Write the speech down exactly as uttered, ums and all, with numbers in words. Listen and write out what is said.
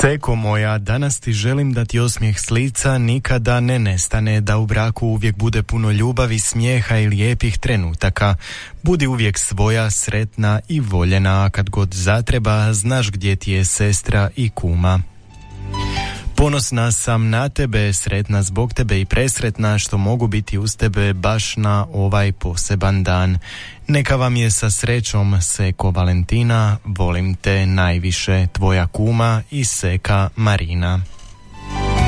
Seko moja, danas ti želim da ti osmijeh s lica nikada ne nestane, da u braku uvijek bude puno ljubavi, smijeha i lijepih trenutaka. Budi uvijek svoja, sretna i voljena, a kad god zatreba, znaš gdje ti je sestra i kuma. Ponosna sam na tebe, sretna zbog tebe i presretna što mogu biti uz tebe baš na ovaj poseban dan. Neka vam je sa srećom, Seko Valentina, volim te najviše, tvoja kuma i Seka Marina.